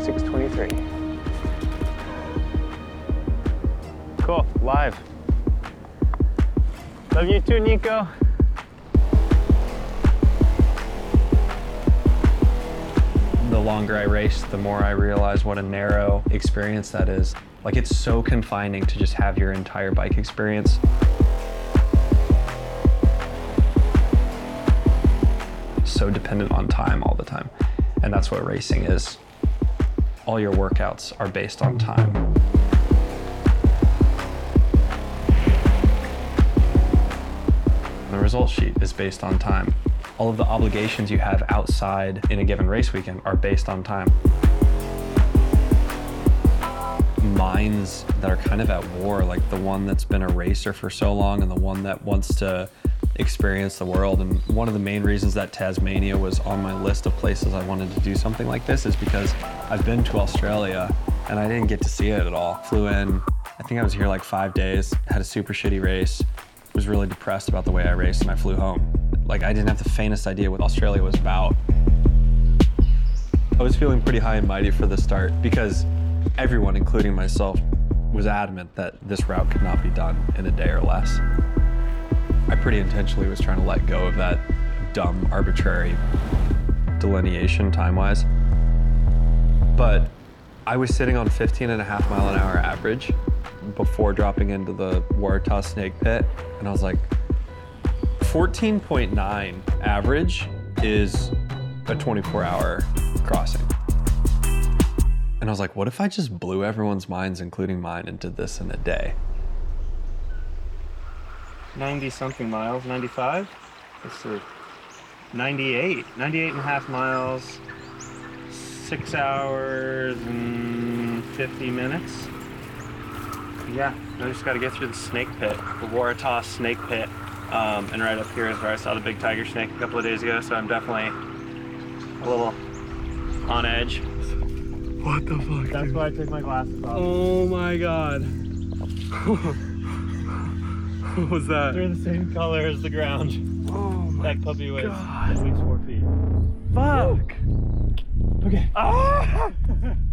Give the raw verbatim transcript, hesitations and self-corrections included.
six twenty-three. Cool, live. Love you too, Nico. The longer I race, the more I realize what a narrow experience that is. Like, it's so confining to just have your entire bike experience. So dependent on time all the time. And that's what racing is. All your workouts are based on time. The result sheet is based on time. All of the obligations you have outside in a given race weekend are based on time. Minds that are kind of at war, like the one that's been a racer for so long and the one that wants to experience the world. And one of the main reasons that Tasmania was on my list of places I wanted to do something like this is because I've been to Australia and I didn't get to see it at all. Flew in, I think I was here like five days, had a super shitty race, was really depressed about the way I raced, and I flew home. Like, I didn't have the faintest idea what Australia was about. I was feeling pretty high and mighty for the start because everyone, including myself, was adamant that this route could not be done in a day or less. I pretty intentionally was trying to let go of that dumb, arbitrary delineation time-wise. But I was sitting on fifteen and a half mile an hour average before dropping into the Waratah Snake Pit, and I was like, fourteen point nine average is a twenty-four hour crossing. And I was like, what if I just blew everyone's minds, including mine, and did this in a day? ninety something miles, ninety-five? Let's see. ninety-eight, ninety-eight and a half miles, six hours and fifty minutes. Yeah, I just got to get through the snake pit, the Waratah Snake Pit. Um, and right up here is where I saw the big tiger snake a couple of days ago, so I'm definitely a little on edge. What the fuck? That's dude? why I took my glasses off. Oh my god. What was that? They're the same color as the ground. Oh my That puppy weighs God. at least four feet. fuck. Okay. Ah!